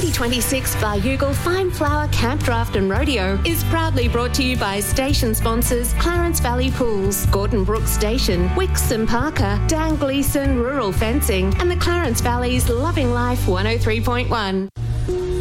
2026 Baryugal Fine Flower Camp Draft and Rodeo is proudly brought to you by station sponsors Clarence Valley Pools, Gordon Brook Station, Wicks and Parker, Dan Gleeson Rural Fencing, and the Clarence Valley's Loving Life 103.1.